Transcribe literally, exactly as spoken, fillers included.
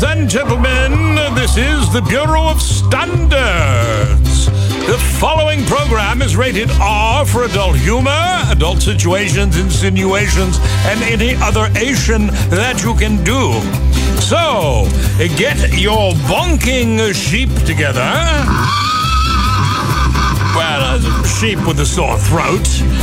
and gentlemen, this is the Bureau of Standards. The following program is rated R for adult humor, adult situations, insinuations, and any other Asian that you can do. So, get your bonking sheep together. Well, a sheep with a sore throat.